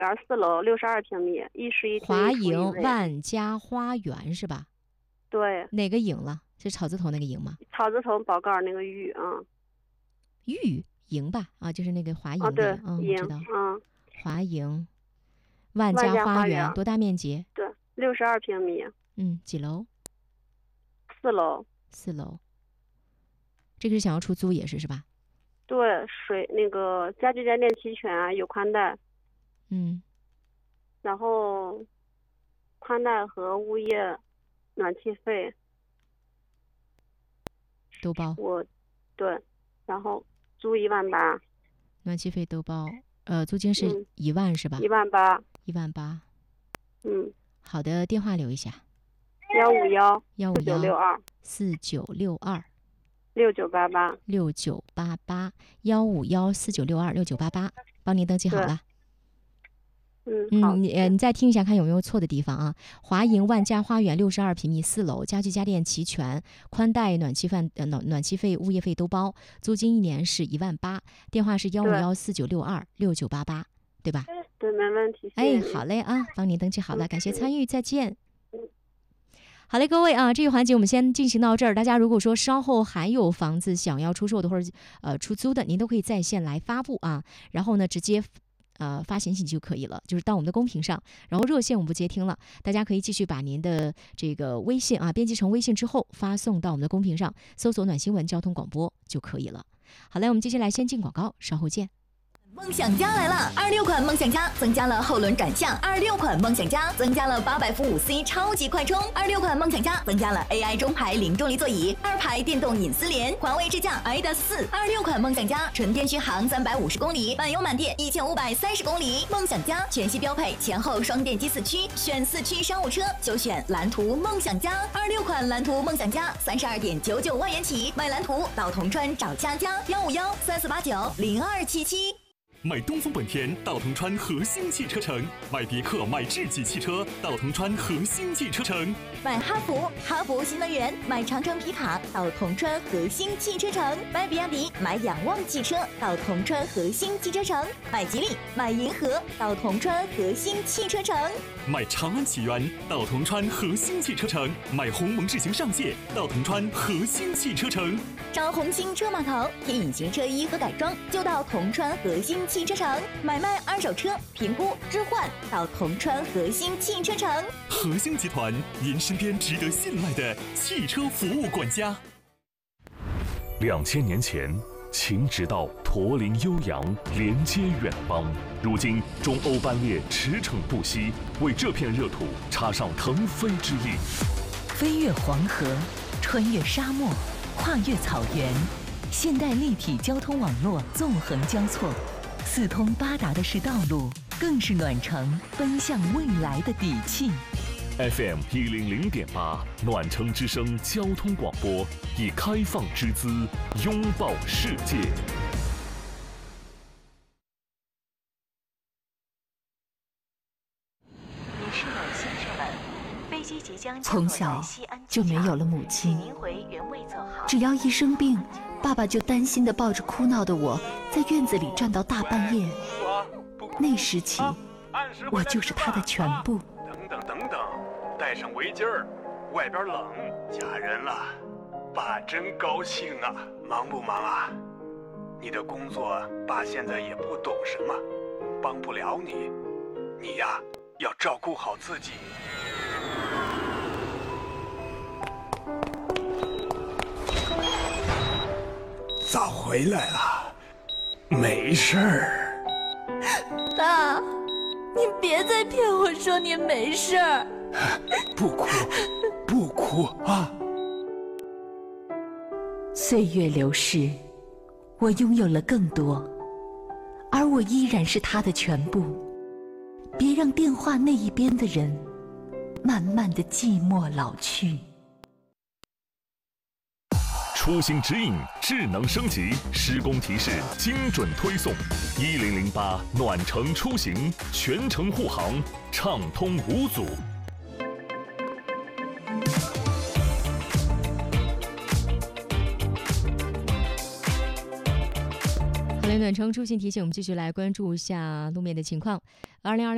园4楼，62平米，一室一厅华一厨一盈卫。 万家花园是吧？ 对， 哪个盈了？是草字头那个盈吗？ 草字头宝盖那个玉啊。 玉盈吧？啊，就是那个华盈的对， 盈。我知道。华盈万家家花园多大面积？ 对，62平米。 几楼 ？4楼。 4楼。这个是想要出租也是吧？ 对，那个家具家电齐全啊，有宽带。然后宽带和物业暖气费都包。 对，然后租18000， 暖气费都包。租金是1万是吧 ？18000。 18000。好的，电话留一下。 1514962 6988 1514962 帮您登记好了。 好。 你再听一下看有没有错的地方啊？华盈万家花园62平米4楼，家具家电齐全，宽带暖气费物业费都包，租金1年是18000，电话是1514962 6988，对吧？ 对，没问题。 好嘞啊，帮您登记好了，感谢参与，再见。好嘞，各位啊，这个环节我们先进行到这儿。大家如果说稍后还有房子想要出售的或者出租的，您都可以在线来发布啊，然后呢直接发信息就可以了，就是到我们的公屏上，然后热线我们不接听了，大家可以继续把您的这个微信啊编辑成微信之后发送到我们的公屏上，搜索暖新闻交通广播就可以了。好嘞，我们接下来先进广告，稍后见。 梦想家来了！26款梦想家增加了后轮转向，26款梦想家增加了800伏5C 超级快充，26款梦想家增加了 AI 中排零重力座椅，2排电动隐私联，环卫智驾 ADAS 4，26款梦想家纯电续航350公里，满油满电1530公里。梦想家全系标配前后双电机4驱，选4驱商务车就选蓝图梦想家，26款蓝图梦想家32.99万元起，买蓝图到铜川找佳佳15134890277。 买东风本田到铜川核心汽车城，买别克买智己汽车到铜川核心汽车城， 买哈弗新能源，买长城皮卡到铜川核心汽车城，买比亚迪买仰望汽车到铜川核心汽车城，买吉利买银河到铜川核心汽车城， 买长安启源到铜川核心汽车城，买鸿蒙智行上界到铜川核心汽车城， 找红星车码头替隐形车衣和改装就到铜川核心汽车城，买卖二手车评估置换到铜川核心汽车城。 核心集团，您身边值得信赖的汽车服务管家。2000年前，秦直道驼铃悠扬，连接远方。如今，中欧班列驰骋不息，为这片热土插上腾飞之力。 飞越黄河，穿越沙漠，跨越草原，现代立体交通网络纵横交错，四通八达的是道路，更是暖城奔向未来的底气。 FM 100.8暖城之声交通广播，以开放之姿拥抱世界。 从小就没有了母亲，只要一生病，爸爸就担心地抱着哭闹的我，在院子里站到大半夜。那时起，我就是他的全部。 等等，带上围巾儿，外边冷，嫁人了，爸真高兴啊！忙不忙啊？你的工作，爸现在也不懂什么，帮不了你，你呀，要照顾好自己。早回来了，没事儿。 爸，您别再骗我说您没事儿。 不哭啊！ 岁月流逝，我拥有了更多，而我依然是他的全部。别让电话那一边的人慢慢的寂寞老去。 出行指引智能升级，施工提示精准推送。1008暖城出行，全程护航，畅通无阻。 好嘞，暖城出行提醒，我们继续来关注一下路面的情况。2020